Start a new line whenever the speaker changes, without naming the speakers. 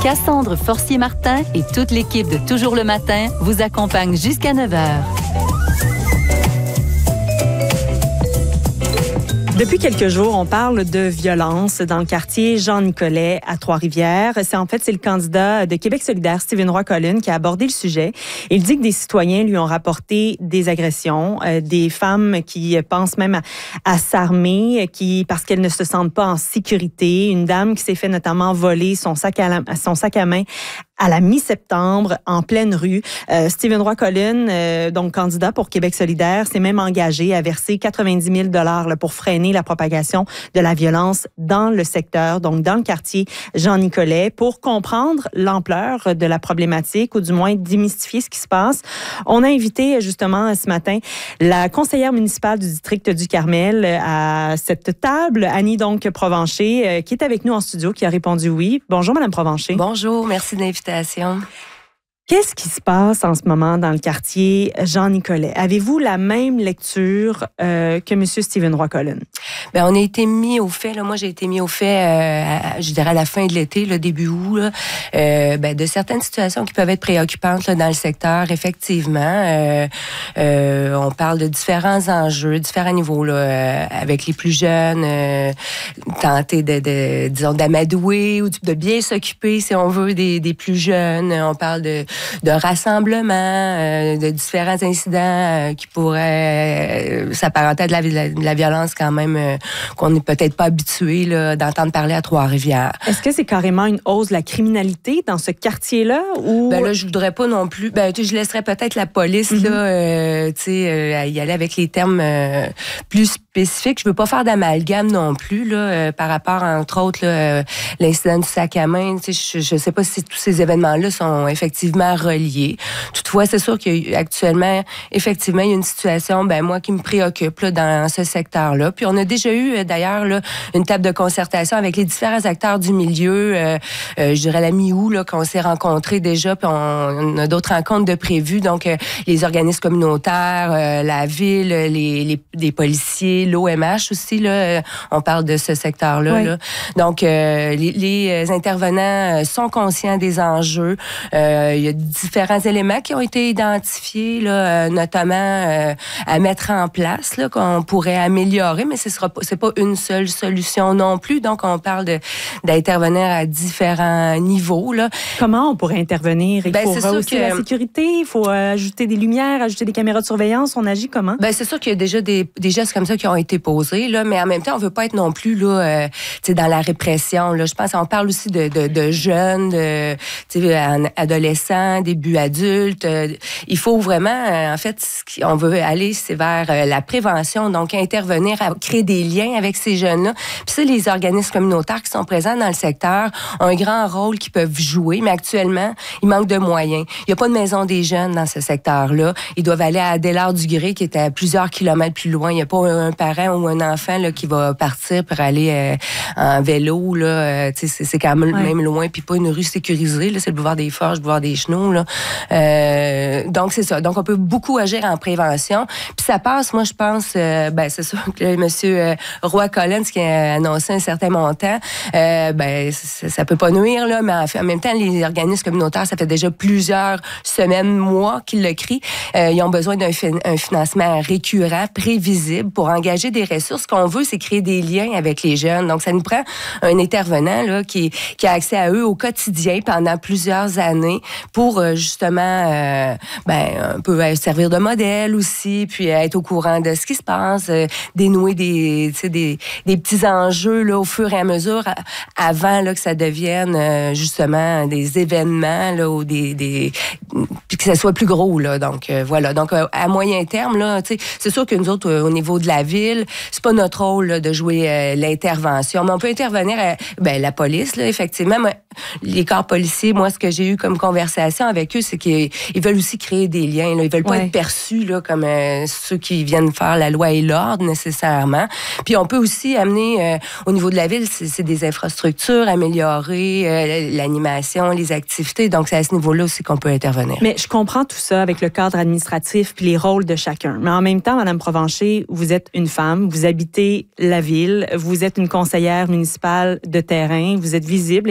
Cassandre Forcier-Martin et toute l'équipe de Toujours le matin vous accompagnent jusqu'à 9h.
Depuis quelques jours, on parle de violence dans le quartier Jean-Nicolet à Trois-Rivières. C'est le candidat de Québec solidaire, Stephen Roy-Collin, qui a abordé le sujet. Il dit que des citoyens lui ont rapporté des agressions, des femmes qui pensent même à s'armer, parce qu'elles ne se sentent pas en sécurité. Une dame qui s'est fait notamment voler son sac à main à la mi-septembre, en pleine rue. Stephen Roy-Collin, donc candidat pour Québec solidaire, s'est même engagé à verser 90 000 $ pour freiner la propagation de la violence dans le secteur, donc dans le quartier Jean-Nicolet, pour comprendre l'ampleur de la problématique, ou du moins démystifier ce qui se passe. On a invité justement ce matin la conseillère municipale du district du Carmel à cette table, Annie donc Provencher, qui est avec nous en studio, qui a répondu oui. Bonjour, Madame Provencher.
Bonjour, merci de l'invitation.
Qu'est-ce qui se passe en ce moment dans le quartier Jean-Nicolet? Avez-vous la même lecture que M. Stephen Roy-Collin?
Bien, on a été mis au fait. Là, moi, j'ai été mis au fait, je dirais, à la fin de l'été, le début août, de certaines situations qui peuvent être préoccupantes là, dans le secteur, effectivement. On parle de différents enjeux, différents niveaux, là, avec les plus jeunes, tenter disons, d'amadouer ou de bien s'occuper, si on veut, des plus jeunes. On parle de rassemblements, de différents incidents qui pourraient s'apparenter à de la violence quand même qu'on n'est peut-être pas habitué là, d'entendre parler à Trois-Rivières.
Est-ce que c'est carrément une hausse de la criminalité dans ce quartier-là? Ou...
Ben là, je voudrais pas non plus. Je laisserais peut-être la police là, y aller avec les termes plus spécifiques. Je veux pas faire d'amalgame non plus là, par rapport, entre autres, là, l'incident du sac à main. Je sais pas si tous ces événements-là sont effectivement reliés. Toutefois, c'est sûr qu'actuellement, effectivement, il y a une situation, moi, qui me préoccupe là, dans ce secteur-là. Puis on a déjà eu, d'ailleurs, là, une table de concertation avec les différents acteurs du milieu, je dirais la mi-août, là, qu'on s'est rencontrés déjà, puis on a d'autres rencontres de prévues. Donc, les organismes communautaires, la ville, les policiers, l'OMH aussi, là, on parle de ce secteur-là.
Oui.
Là. Donc, les intervenants sont conscients des enjeux. Il y a différents éléments qui ont été identifiés, là, notamment à mettre en place, là, qu'on pourrait améliorer, mais c'est pas une seule solution non plus. Donc, on parle d'intervenir à différents niveaux. Là.
Comment on pourrait intervenir? Il faut rehausser la sécurité, il faut ajouter des lumières, ajouter des caméras de surveillance. On agit comment?
C'est sûr qu'il y a déjà des gestes comme ça qui ont été posés, là, mais en même temps, on veut pas être non plus là, dans la répression. Là. Je pense qu'on parle aussi de jeunes, adolescents, début adultes. Il faut vraiment, en fait, ce qu'on veut aller, c'est vers la prévention, donc intervenir à créer des liens avec ces jeunes-là. Puis ça, les organismes communautaires qui sont présents dans le secteur ont un grand rôle qu'ils peuvent jouer, mais actuellement, il manque de moyens. Il n'y a pas de maison des jeunes dans ce secteur-là. Ils doivent aller à Adélard-du-Gré, qui est à plusieurs kilomètres plus loin. Il n'y a pas un parent ou un enfant là, qui va partir pour aller en vélo. Là. C'est quand même loin, puis pas une rue sécurisée. Là. C'est le boulevard des Forges, le boulevard des Chenaux. Là. Donc, c'est ça. Donc, on peut beaucoup agir en prévention. Puis ça passe, moi, je pense, c'est sûr que M. Roy-Collin, qui a annoncé un certain montant, ça peut pas nuire, là, mais en même temps, les organismes communautaires, ça fait déjà plusieurs semaines, mois qu'ils le crient. Ils ont besoin d'un financement récurrent, prévisible, pour engager des ressources. Ce qu'on veut, c'est créer des liens avec les jeunes. Donc, ça nous prend un intervenant là, qui a accès à eux au quotidien pendant plusieurs années pour justement un peu servir de modèle aussi, puis être au courant de ce qui se passe, dénouer des petits enjeux là, au fur et à mesure avant là, que ça devienne justement des événements là, ou puis que ça soit plus gros. Là. Donc, voilà. Donc, à moyen terme, là, c'est sûr que nous autres, au niveau de la ville, c'est pas notre rôle là, de jouer l'intervention, mais on peut intervenir la police, là, effectivement. Les corps policiers, moi, ce que j'ai eu comme conversation avec eux, c'est qu'ils veulent aussi créer des liens. Là. Ils veulent pas être perçus là, comme ceux qui viennent faire la loi et l'ordre, nécessairement. Puis on peut aussi amener, au niveau de la ville, c'est des infrastructures, améliorer l'animation, les activités. Donc, c'est à ce niveau-là aussi qu'on peut intervenir.
Mais je comprends tout ça avec le cadre administratif puis les rôles de chacun. Mais en même temps, Mme Provencher, vous êtes une femme, vous habitez la ville, vous êtes une conseillère municipale de terrain, vous êtes visible